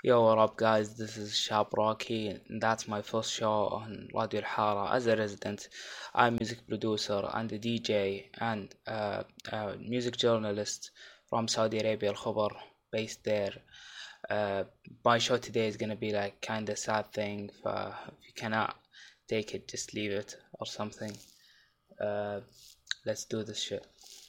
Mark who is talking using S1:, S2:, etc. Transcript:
S1: Yo, what up, guys? This is Shab Rocky, and that's my first show on Radio Al Hara as a resident. I'm music producer and a DJ and music journalist from Saudi Arabia, Al Khobar, based there. Uh, my show today is gonna be like kind of sad thing. If you cannot take it, just leave it or something. Uh, let's do this shit.